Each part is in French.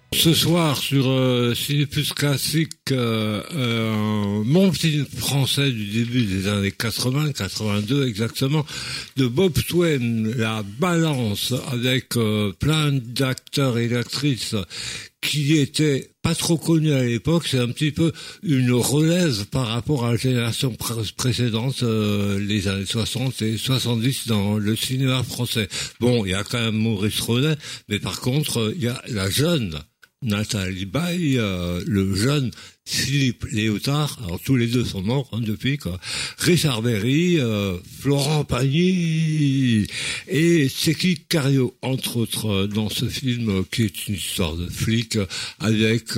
Ce soir sur Ciné Plus Classique, mon film français du début des années 80, 82 exactement, de Bob Swain, La Balance, avec plein d'acteurs et d'actrices qui étaient pas trop connus à l'époque. C'est un petit peu une relève par rapport à la génération précédente, les années 60 et 70 dans le cinéma français. Bon, il y a quand même Maurice Ronet, mais par contre, il y a la jeune Nathalie Baye, le jeune Philippe Léotard, alors tous les deux sont morts depuis, quoi. Richard Berry, Florent Pagny et Tseki Cario, entre autres, dans ce film qui est une histoire de flic avec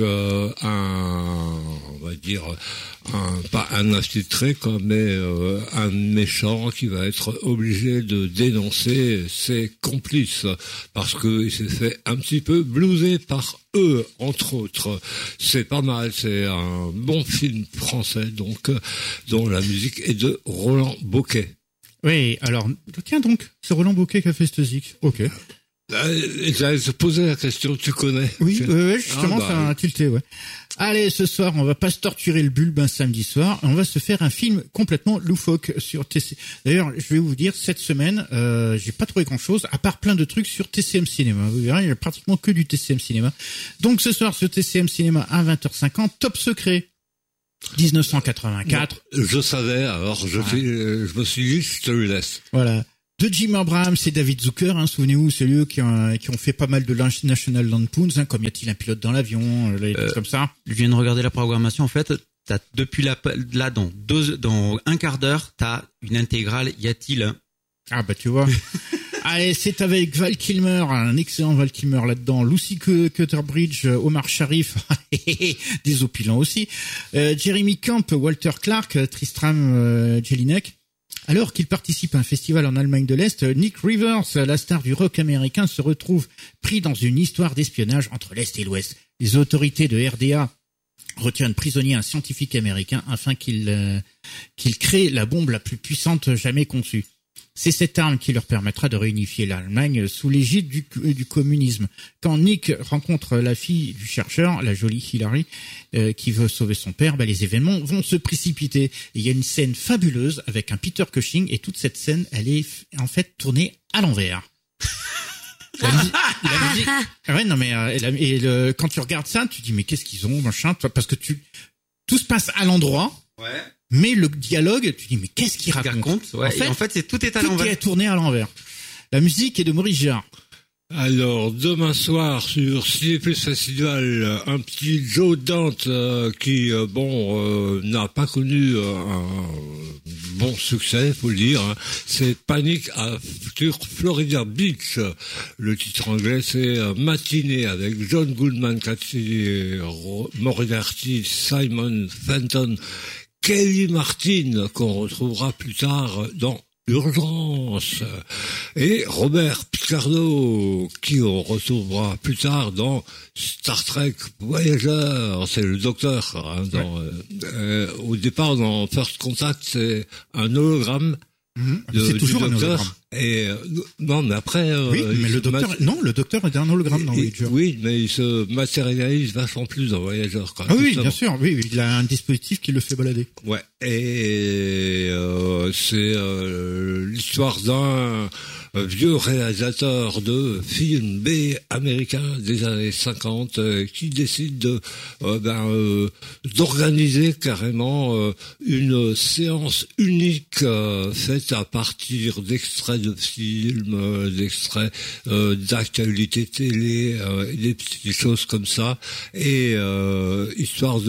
on va dire pas un infiltré, quoi, mais un méchant qui va être obligé de dénoncer ses complices parce que il s'est fait un petit peu blouser par eux, entre autres. C'est pas mal, c'est un bon film français, donc, dont la musique est de Roland Bocquet. Oui, alors, tiens donc, c'est Roland Bocquet qui a fait cette musique. Ok. J'allais te poser la question, tu connais? Oui, justement, ça m'a tilté, ouais. Allez, ce soir, on va pas se torturer le bulbe un samedi soir, on va se faire un film complètement loufoque sur TC. D'ailleurs, je vais vous dire, cette semaine, j'ai pas trouvé grand chose, à part plein de trucs sur TCM Cinéma. Vous verrez, il y a pratiquement que du TCM Cinéma. Donc, ce soir, sur TCM Cinéma, à 20h50, Top Secret. 1984. Je savais, alors je me suis dit, je te le laisse. Voilà. De Jim Abrahams et David Zucker, hein, souvenez-vous, c'est eux qui ont fait pas mal de National Lampoons, hein, comme Y a-t-il un pilote dans l'avion, des trucs comme ça. Je viens de regarder la programmation, en fait, t'as depuis là dans un quart d'heure, t'as une intégrale Y a-t-il un. Ah bah tu vois. Allez, c'est avec Val Kilmer, un excellent Val Kilmer là-dedans, Lucy Cutterbridge, Omar Sharif, des opulents aussi, Jeremy Camp, Walter Clark, Tristram Jelinek. Alors qu'il participe à un festival en Allemagne de l'Est, Nick Rivers, la star du rock américain, se retrouve pris dans une histoire d'espionnage entre l'Est et l'Ouest. Les autorités de RDA retiennent prisonnier un scientifique américain afin qu'il crée la bombe la plus puissante jamais conçue. C'est cette arme qui leur permettra de réunifier l'Allemagne sous l'égide du communisme. Quand Nick rencontre la fille du chercheur, la jolie Hillary, qui veut sauver son père, les événements vont se précipiter. Et il y a une scène fabuleuse avec un Peter Cushing, et toute cette scène, elle est en fait tournée à l'envers. La musique. Ouais, non mais quand tu regardes ça, tu dis mais qu'est-ce qu'ils ont, machin, parce que tout se passe à l'endroit. Ouais. Mais le dialogue, tu dis mais qu'est-ce qu'il raconte, ouais. En fait, tout est à l'envers. Tout est tourné à l'envers. La musique est de Maurice Jarre. Alors, demain soir, sur Ciné Plus Festival, un petit Joe Dante qui, n'a pas connu un bon succès, faut le dire. Hein. C'est Panic sur Florida Beach. Le titre anglais, c'est Matinée, avec John Goodman, Cathy Moriarty, Simon Fenton, Kelly Martin, qu'on retrouvera plus tard dans Urgence, et Robert Picardo, qui on retrouvera plus tard dans Star Trek Voyager, c'est le docteur. Hein, au départ, dans First Contact, c'est un hologramme. C'est toujours un hologramme. Et non, mais après, oui, mais le docteur est un hologramme dans Voyager. Oui, mais il se matérialise vachement plus dans Voyager. Quoi, ah oui, bien sûr. Oui, il a un dispositif qui le fait balader. Ouais. Et c'est l'histoire d'un vieux réalisateur de films B américains des années 50 qui décide d'organiser carrément une séance unique faite à partir d'extraits de films, d'extraits d'actualité télé, des petites choses comme ça, et histoire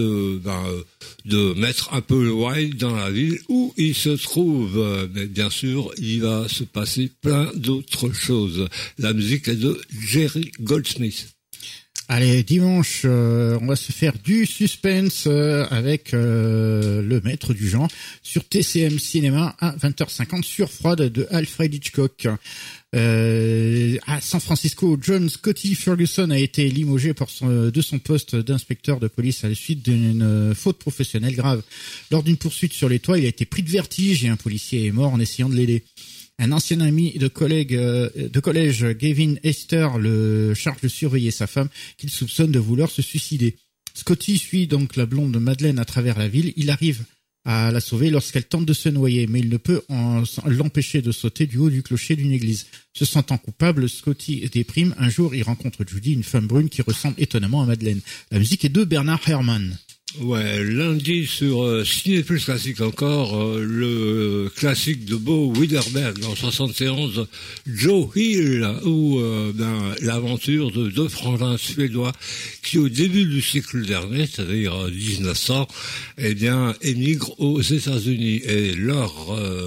de mettre un peu le wild dans la ville où il se trouve. Mais bien sûr, il va se passer plein d'autres choses. La musique est de Jerry Goldsmith. Allez, dimanche, on va se faire du suspense avec le maître du genre sur TCM Cinéma à 20h50 sur Froide de Alfred Hitchcock. À San Francisco, John Scotty Ferguson a été limogé de son poste d'inspecteur de police à la suite d'une faute professionnelle grave. Lors d'une poursuite sur les toits, il a été pris de vertige et un policier est mort en essayant de l'aider. Un ancien ami de collège, Gavin Hester, le charge de surveiller sa femme, qu'il soupçonne de vouloir se suicider. Scotty suit donc la blonde Madeleine à travers la ville. Il arrive à la sauver lorsqu'elle tente de se noyer, mais il ne peut l'empêcher de sauter du haut du clocher d'une église. Se sentant coupable, Scotty déprime. Un jour, il rencontre Judy, une femme brune qui ressemble étonnamment à Madeleine. La musique est de Bernard Herrmann. Ouais, lundi sur Ciné Plus Classique encore, le classique de Bo Widerberg en 71, Joe Hill, ou l'aventure de deux frangins suédois qui au début du siècle dernier, c'est-à-dire 1900, émigrent aux États-Unis et leurs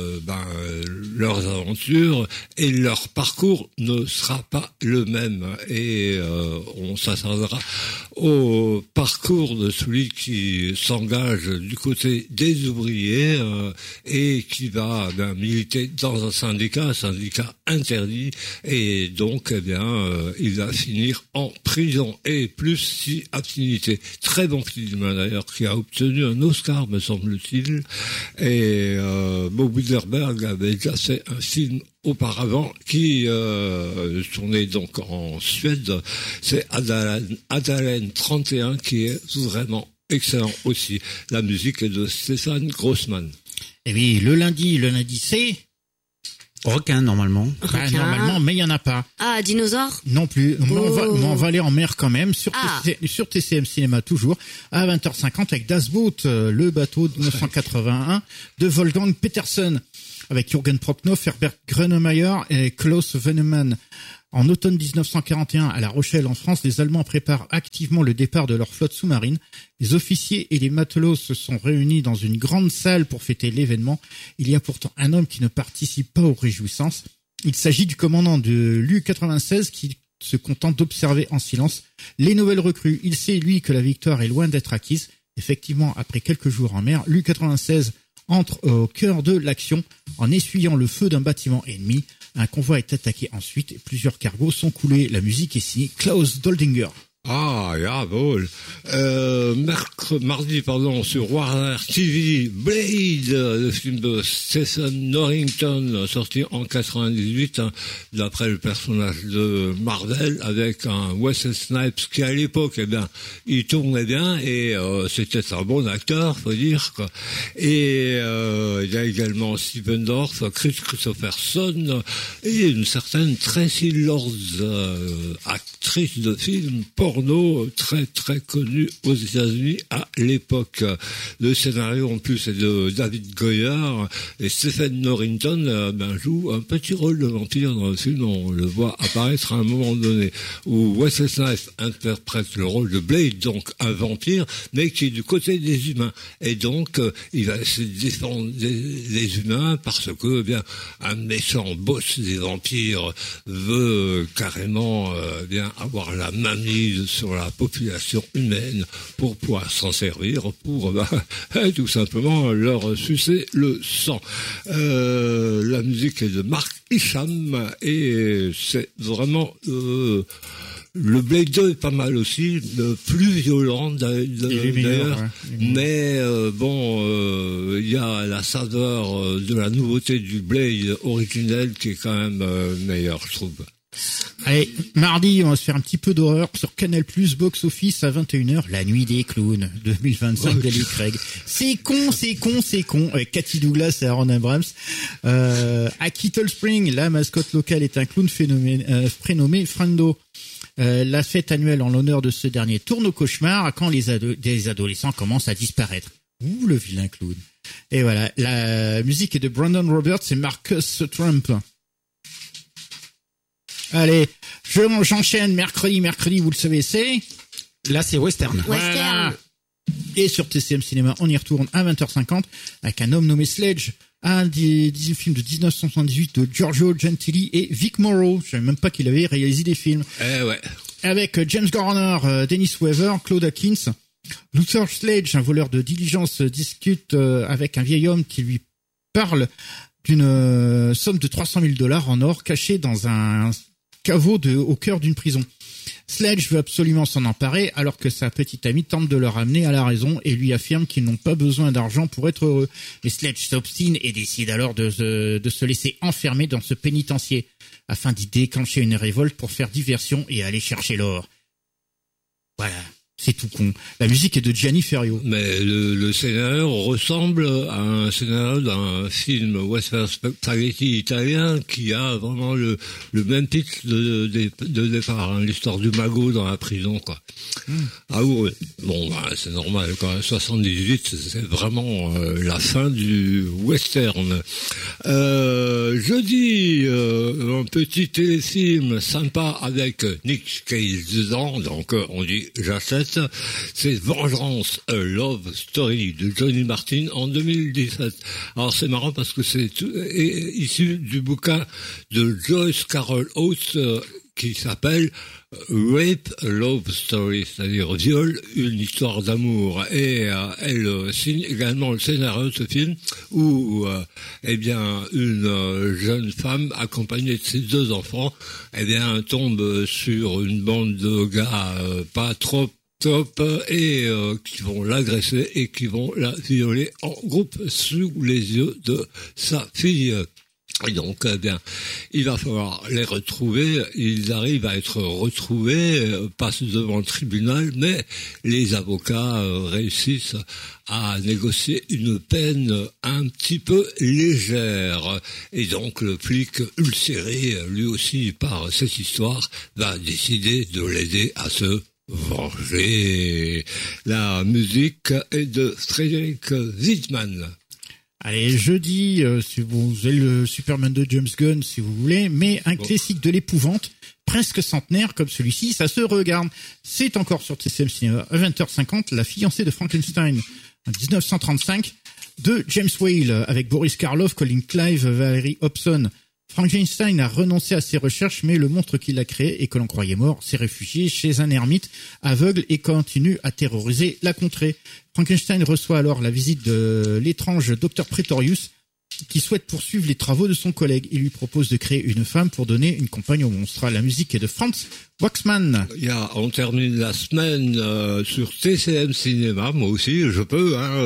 aventures et leur parcours ne sera pas le même et on s'attardera au parcours de celui qui s'engage du côté des ouvriers et qui va militer dans un syndicat interdit et donc il va finir en prison et plus si affinité. Très bon film d'ailleurs qui a obtenu un Oscar me semble-t-il et Bo Widerberg avait déjà fait un film auparavant qui tournait donc en Suède, c'est Adalen 31 qui est vraiment excellent aussi. La musique est de Stefan Grossman. Et oui, le lundi c'est requin normalement. Normalement, mais il y en a pas. Ah, dinosaure? Non plus. Mais on va aller en mer quand même sur TCM Cinéma toujours à 20h50 avec Das Boot, le bateau de 1981 de Wolfgang Petersen avec Jürgen Prochnow, Herbert Grönemeyer et Klaus Vennemann. En automne 1941, à La Rochelle, en France, les Allemands préparent activement le départ de leur flotte sous-marine. Les officiers et les matelots se sont réunis dans une grande salle pour fêter l'événement. Il y a pourtant un homme qui ne participe pas aux réjouissances. Il s'agit du commandant de l'U-96 qui se contente d'observer en silence les nouvelles recrues. Il sait, lui, que la victoire est loin d'être acquise. Effectivement, après quelques jours en mer, l'U-96 entre au cœur de l'action en essuyant le feu d'un bâtiment ennemi. Un convoi est attaqué ensuite et plusieurs cargos sont coulés. La musique est signée Klaus Doldinger. Ah, jawohl. Mardi, sur Warner TV, Blade, le film de Stephen Norrington, sorti en 98, d'après le personnage de Marvel, avec un Wesley Snipes qui, à l'époque, il tournait bien, et c'était un bon acteur, faut dire, quoi. Et il y a également Stephen Dorff, Chris Christopherson, et une certaine Tracy Lords, actrice de film porno très très connu aux États-Unis à l'époque. Le scénario en plus est de David Goyer et Stephen Norrington joue un petit rôle de vampire dans le film. On le voit apparaître à un moment donné où Wesley Snipes interprète le rôle de Blade, donc un vampire, mais qui est du côté des humains. Et donc il va essayer de défendre les humains parce que un méchant boss des vampires veut carrément avoir la mainmise sur la population humaine pour pouvoir s'en servir, pour tout simplement leur sucer le sang. La musique est de Mark Isham et c'est vraiment... le Blade 2 est pas mal aussi, plus violent d'ailleurs, mais il y a la saveur de la nouveauté du Blade originel qui est quand même meilleure, je trouve. Allez, mardi, on va se faire un petit peu d'horreur sur Canal+, Box Office à 21h, La Nuit des Clowns, 2025, Daniel Craig. C'est con, avec Cathy Douglas et Aaron Abrams. À Kettle Spring, la mascotte locale est un clown prénommé Frando. La fête annuelle en l'honneur de ce dernier tourne au cauchemar quand des adolescents commencent à disparaître. Ouh, le vilain clown. Et voilà, la musique est de Brandon Roberts et Marcus Trump. Allez, j'enchaîne mercredi, vous le savez, c'est... Là, c'est western. Voilà. Et sur TCM Cinéma, on y retourne à 20h50 avec un homme nommé Sledge, un des films de 1978 de Giorgio Gentili et Vic Morrow. Je savais même pas qu'il avait réalisé des films. Ouais. Avec James Garner, Dennis Weaver, Claude Akins. Luther Sledge, un voleur de diligence, discute avec un vieil homme qui lui parle d'une somme de $300,000 en or cachée dans un caveau au cœur d'une prison. Sledge veut absolument s'en emparer alors que sa petite amie tente de le ramener à la raison et lui affirme qu'ils n'ont pas besoin d'argent pour être heureux. Mais Sledge s'obstine et décide alors de se laisser enfermer dans ce pénitencier afin d'y déclencher une révolte pour faire diversion et aller chercher l'or. Voilà. C'est tout con. La musique est de Gianni Ferrio. Mais le scénario ressemble à un scénario d'un film western spaghetti italien qui a vraiment le même titre de départ, hein, l'histoire du magot dans la prison, quoi. Ah ouais. Bon, bah, c'est normal, quand même. 78, c'est vraiment la fin du western. Jeudi, un petit téléfilm sympa avec Nick Cage dedans, donc on dit j'achète. C'est Vengeance, a Love Story de Johnny Martin en 2017. Alors c'est marrant parce que c'est issu du bouquin de Joyce Carol Oates qui s'appelle Rape, a Love Story, c'est-à-dire viol, une histoire d'amour. Et elle signe également le scénario de ce film où, eh bien, une jeune femme accompagnée de ses 2 enfants, eh bien, tombe sur une bande de gars pas trop top et qui vont l'agresser et qui vont la violer en groupe sous les yeux de sa fille. Et donc, eh bien, il va falloir les retrouver. Ils arrivent à être retrouvés, passent devant le tribunal, mais les avocats réussissent à négocier une peine un petit peu légère. Et donc, le flic ulcéré, lui aussi, par cette histoire, va décider de l'aider à se venger. La musique est de Frédéric Wittmann. Allez, jeudi, si vous avez le Superman de James Gunn, si vous voulez, mais un classique de l'épouvante, presque centenaire comme celui-ci, ça se regarde. C'est encore sur TCM Cinéma, à 20h50, La fiancée de Frankenstein, en 1935, de James Whale, avec Boris Karloff, Colin Clive, Valerie Hobson. Frankenstein a renoncé à ses recherches, mais le monstre qu'il a créé et que l'on croyait mort s'est réfugié chez un ermite aveugle et continue à terroriser la contrée. Frankenstein reçoit alors la visite de l'étrange Dr Pretorius, qui souhaite poursuivre les travaux de son collègue. Il lui propose de créer une femme pour donner une compagne au monstre. La musique est de Franz Waxman. On termine la semaine sur TCM Cinéma, moi aussi, je peux, à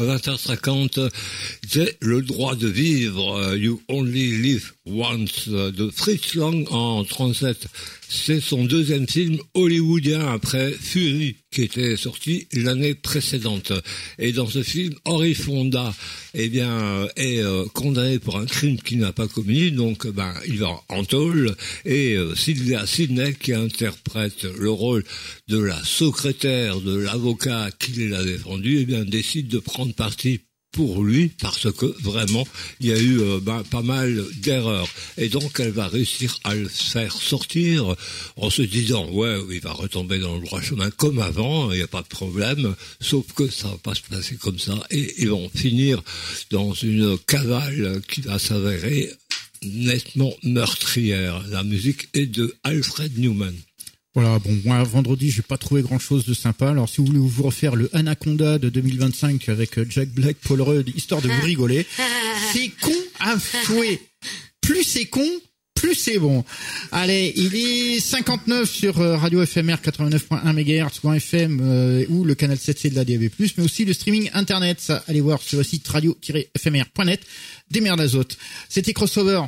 20h50, j'ai Le droit de vivre, You Only Live Once, de Fritz Lang en 37. C'est son 2e film hollywoodien après Fury, qui était sorti l'année précédente. Et dans ce film, Henry Fonda, eh bien, est condamné pour un crime qu'il n'a pas commis, donc, il va en tôle, et Sylvia Sidney, qui interprète le rôle de la secrétaire de l'avocat qui l'a défendu, eh bien, décide de prendre parti pour lui, parce que vraiment il y a eu pas mal d'erreurs, et donc elle va réussir à le faire sortir en se disant il va retomber dans le droit chemin comme avant, il n'y a pas de problème, sauf que ça va pas se passer comme ça, et ils vont finir dans une cavale qui va s'avérer nettement meurtrière. La musique est de Alfred Newman. Voilà, bon, moi, vendredi, j'ai pas trouvé grand chose de sympa. Alors, si vous voulez vous refaire le Anaconda de 2025 avec Jack Black, Paul Rudd, histoire de vous rigoler, c'est con à fouet. Plus c'est con, plus c'est bon. Allez, il est 59 sur Radio FMR 89.1 MHz ou FM ou le canal 7C de la DAB+, mais aussi le streaming internet. Ça, allez voir sur le site radio-fmr.net des merdes d'azote. C'était Crossover.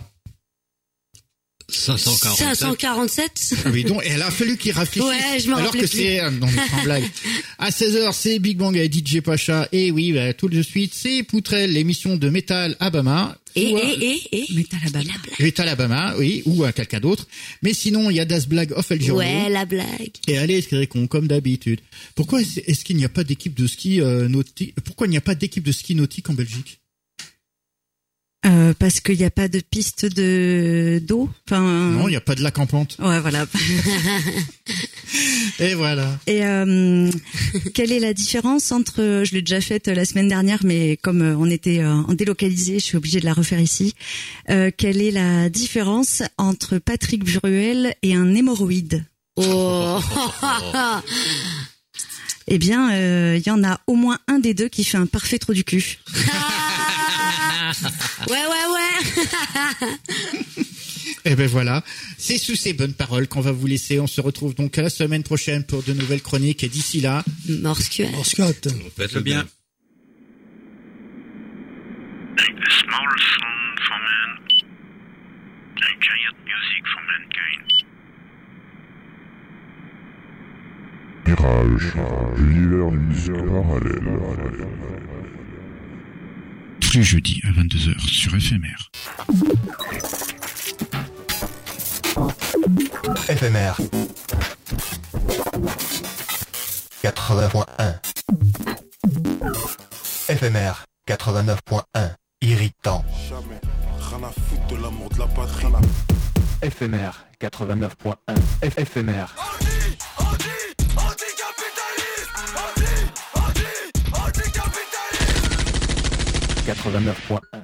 547. Ah oui, donc, elle a fallu qu'il réfléchisse. Ouais, je m'en alors que plus. c'est, non, mais sans blague. À 16h, c'est Big Bang avec DJ Pacha. Et oui, tout de suite, c'est Poutrelle, l'émission de Metal Alabama. Et Metal Alabama. Metal Alabama, oui, ou à quelqu'un d'autre. Mais sinon, il y a Das Blague of El Giro. Ouais, la blague. Et allez, c'est con, comme d'habitude. Pourquoi est-ce qu'il n'y a pas d'équipe de ski nautique? Pourquoi il n'y a pas d'équipe de ski nautique en Belgique? Parce qu'il n'y a pas de piste d'eau. Enfin. Non, il n'y a pas de lac en pente. Ouais, voilà. Et voilà. Et quelle est la différence entre, je l'ai déjà faite la semaine dernière, mais comme on était en délocalisé, je suis obligée de la refaire ici. Quelle est la différence entre Patrick Bruel et un hémorroïde? Oh. Eh bien, il y en a au moins un des deux qui fait un parfait trou du cul. Ouais. Et ben voilà, c'est sous ces bonnes paroles qu'on va vous laisser. On se retrouve donc à la semaine prochaine pour de nouvelles chroniques. Et d'ici là, Morscuet. Faites-le bien. Take the small song for man, and giant music for mankind. Mirage, l'univers d'une musique parallèle. Tous les jeudis à 22h sur FMR. FMR 80.1 FMR 89.1 Irritant. Jamais rien à foutre de l'amour de la patrie. FMR 89.1 FMR Anticapitaliste. 89.1